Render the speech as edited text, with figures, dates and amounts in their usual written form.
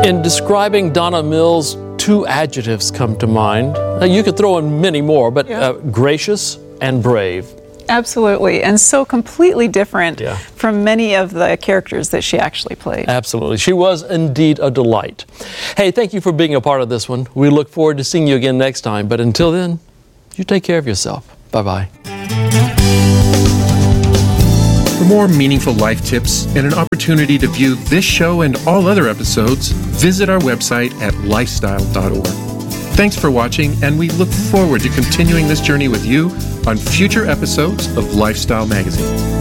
In describing Donna Mills, two adjectives come to mind. You could throw in many more, but gracious and brave. Absolutely, and so completely different Yeah. from many of the characters that she actually played. Absolutely. She was indeed a delight. Hey, thank you for being a part of this one. We look forward to seeing you again next time. But until then, you take care of yourself. Bye-bye. For more meaningful life tips and an opportunity to view this show and all other episodes, visit our website at lifestyle.org. Thanks for watching, and we look forward to continuing this journey with you on future episodes of Lifestyle Magazine.